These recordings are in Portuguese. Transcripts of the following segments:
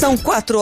São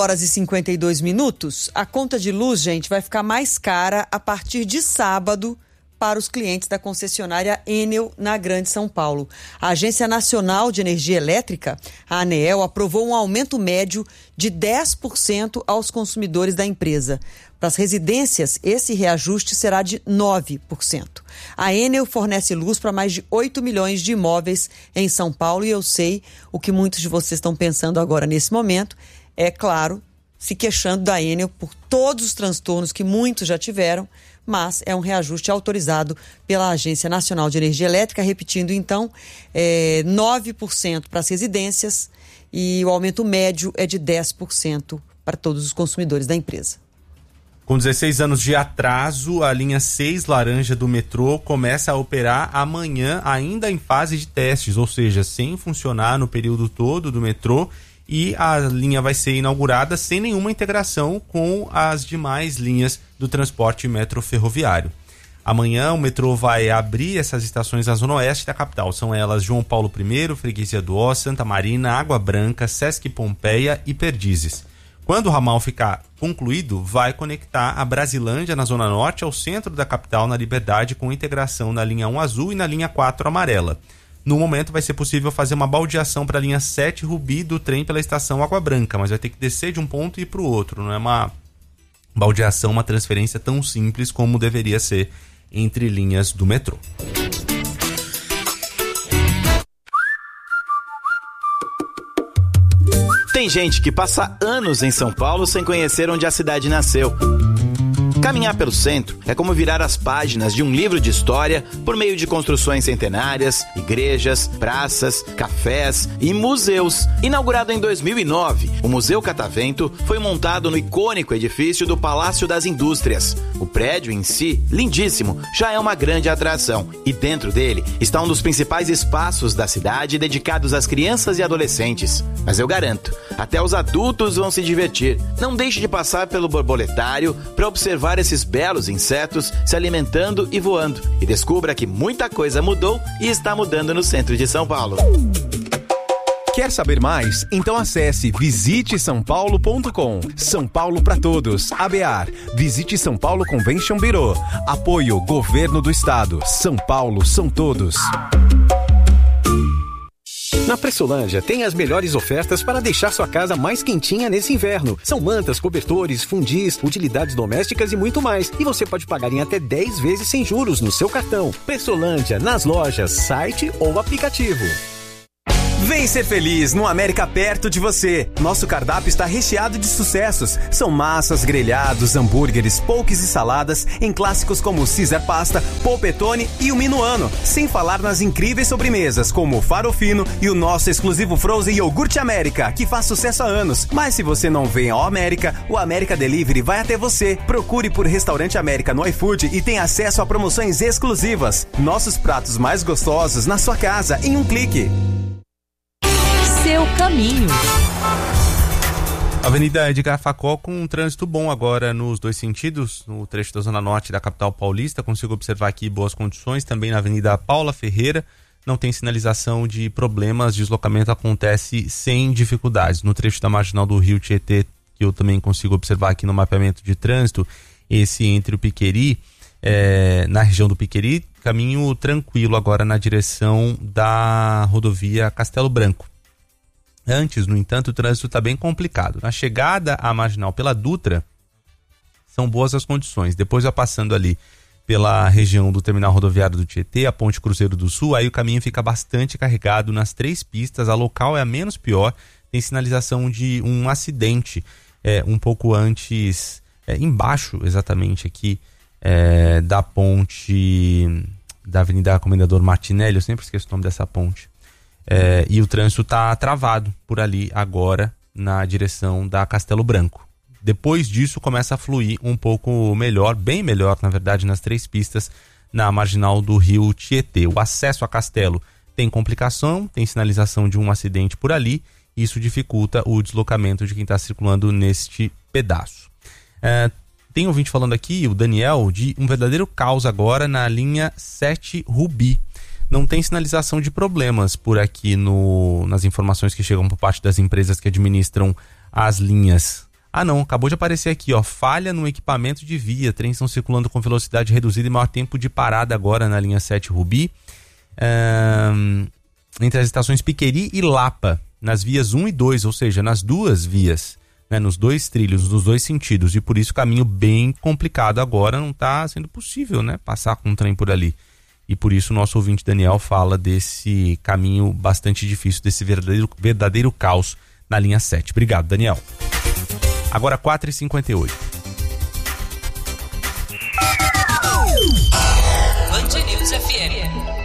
4h52. A conta de luz, gente, vai ficar mais cara a partir de sábado para os clientes da concessionária Enel na Grande São Paulo. A Agência Nacional de Energia Elétrica, a ANEEL, aprovou um aumento médio de 10% aos consumidores da empresa. Para as residências, esse reajuste será de 9%. A Enel fornece luz para mais de 8 milhões de imóveis em São Paulo e eu sei o que muitos de vocês estão pensando agora nesse momento. É claro, se queixando da Enel por todos os transtornos que muitos já tiveram, mas é um reajuste autorizado pela Agência Nacional de Energia Elétrica, repetindo então, 9% para as residências e o aumento médio é de 10% para todos os consumidores da empresa. Com 16 anos de atraso, a linha 6 laranja do metrô começa a operar amanhã, ainda em fase de testes, ou seja, sem funcionar no período todo do metrô, e a linha vai ser inaugurada sem nenhuma integração com as demais linhas do transporte metroferroviário. Amanhã o metrô vai abrir essas estações na zona oeste da capital. São elas João Paulo I, Freguesia do Ó, Santa Marina, Água Branca, Sesc Pompeia e Perdizes. Quando o ramal ficar concluído, vai conectar a Brasilândia na zona norte ao centro da capital na Liberdade, com integração na linha 1 azul e na linha 4 amarela. No momento vai ser possível fazer uma baldeação para a linha 7 Rubi do trem pela estação Água Branca, mas vai ter que descer de um ponto e ir para o outro. Não é uma baldeação, uma transferência tão simples como deveria ser entre linhas do metrô. Tem gente que passa anos em São Paulo sem conhecer onde a cidade nasceu. Caminhar pelo centro é como virar as páginas de um livro de história por meio de construções centenárias, igrejas, praças, cafés e museus. Inaugurado em 2009, o Museu Catavento foi montado no icônico edifício do Palácio das Indústrias. O prédio em si, lindíssimo, já é uma grande atração. E dentro dele está um dos principais espaços da cidade dedicados às crianças e adolescentes. Mas eu garanto, até os adultos vão se divertir. Não deixe de passar pelo borboletário para observar esses belos insetos se alimentando e voando. E descubra que muita coisa mudou e está mudando no centro de São Paulo. Quer saber mais? Então acesse visitesaopaulo.com. São Paulo para todos. ABAR. Visite São Paulo Convention Bureau. Apoio Governo do Estado. São Paulo são todos. Na Pressolândia tem as melhores ofertas para deixar sua casa mais quentinha nesse inverno. São mantas, cobertores, fundis, utilidades domésticas e muito mais. E você pode pagar em até 10 vezes sem juros no seu cartão. Pressolândia, nas lojas, site ou aplicativo. Vem ser feliz no América perto de você. Nosso cardápio está recheado de sucessos. São massas, grelhados, hambúrgueres, poques e saladas em clássicos como Caesar Pasta, Polpettone e o Minuano. Sem falar nas incríveis sobremesas como o Farofino e o nosso exclusivo Frozen Iogurte América, que faz sucesso há anos. Mas se você não vem ao América, o América Delivery vai até você. Procure por Restaurante América no iFood e tenha acesso a promoções exclusivas. Nossos pratos mais gostosos na sua casa em um clique. Seu caminho. Avenida Edgar Facó com um trânsito bom agora nos dois sentidos, no trecho da zona norte da capital paulista. Consigo observar aqui boas condições. Também na Avenida Paula Ferreira não tem sinalização de problemas, deslocamento acontece sem dificuldades. No trecho da marginal do Rio Tietê, que eu também consigo observar aqui no mapeamento de trânsito, esse entre o Piqueri, na região do Piqueri, caminho tranquilo agora na direção da rodovia Castelo Branco. Antes, no entanto, o trânsito está bem complicado. Na chegada à marginal pela Dutra, são boas as condições. Depois, já passando ali pela região do terminal rodoviário do Tietê, a Ponte Cruzeiro do Sul, aí o caminho fica bastante carregado nas três pistas. A local é a menos pior, tem sinalização de um acidente um pouco antes, embaixo exatamente aqui da ponte da Avenida Comendador Martinelli. Eu sempre esqueço o nome dessa ponte. E o trânsito está travado por ali agora na direção da Castelo Branco. Depois disso começa a fluir um pouco melhor, bem melhor na verdade, nas três pistas na marginal do Rio Tietê. O acesso a Castelo tem complicação, tem sinalização de um acidente por ali, isso dificulta o deslocamento de quem está circulando neste pedaço. Tem ouvinte falando aqui, o Daniel, de um verdadeiro caos agora na linha 7 Rubi. Não tem sinalização de problemas por aqui nas informações que chegam por parte das empresas que administram as linhas. Ah não, acabou de aparecer aqui, ó, falha no equipamento de via, trens estão circulando com velocidade reduzida e maior tempo de parada agora na linha 7 Rubi, entre as estações Piqueri e Lapa, nas vias 1 e 2, ou seja, nas duas vias, né, nos dois trilhos, nos dois sentidos, e por isso caminho bem complicado agora, não está sendo possível, né, passar com um trem por ali. E por isso o nosso ouvinte Daniel fala desse caminho bastante difícil, desse verdadeiro caos na linha 7. Obrigado, Daniel. Agora 4h58. Band News FM.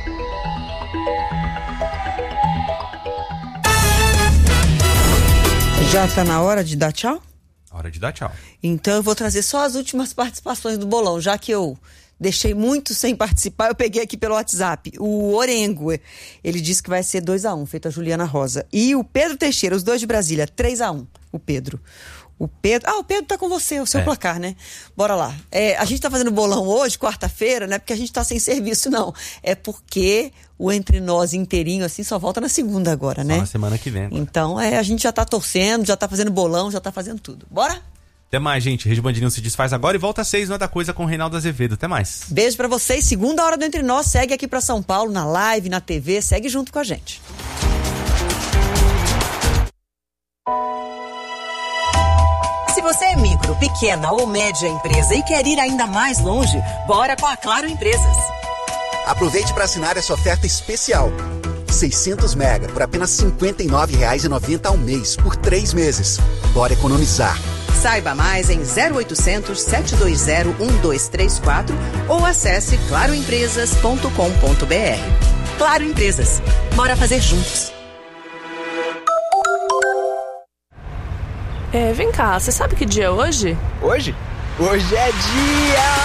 Já tá na hora de dar tchau? Hora de dar tchau. Então eu vou trazer só as últimas participações do bolão, já que eu deixei muito sem participar, eu peguei aqui pelo WhatsApp. O Orengo, ele disse que vai ser 2-1, feito a Juliana Rosa. E o Pedro Teixeira, os dois de Brasília, 3-1, o Pedro. O Pedro tá com você, o seu placar, né? Bora lá. A gente tá fazendo bolão hoje, quarta-feira, não é porque a gente tá sem serviço, não. É porque o Entre Nós inteirinho, assim, só volta na segunda agora, né? Só na semana que vem agora. Então, a gente já tá torcendo, já tá fazendo bolão, já tá fazendo tudo. Bora? Até mais, gente. Rede Band News se desfaz agora e volta às 6, não é da coisa, com o Reinaldo Azevedo. Até mais. Beijo pra vocês. Segunda hora do Entre Nós. Segue aqui pra São Paulo, na live, na TV. Segue junto com a gente. Se você é micro, pequena ou média empresa e quer ir ainda mais longe, bora com a Claro Empresas. Aproveite para assinar essa oferta especial. 600 mega por apenas R$ 59,90 ao mês, por 3 meses. Bora economizar. Saiba mais em 0800 720 1234 ou acesse claroempresas.com.br. Claro Empresas. Bora fazer juntos. Vem cá, você sabe que dia é hoje? Hoje? Hoje é dia...